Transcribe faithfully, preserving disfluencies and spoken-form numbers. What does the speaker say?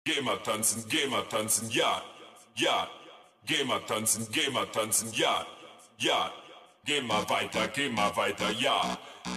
Geh mal tanzen, geh mal tanzen, ja, ja. Geh mal tanzen, geh mal tanzen, ja, ja. Geh mal weiter, geh mal weiter, ja.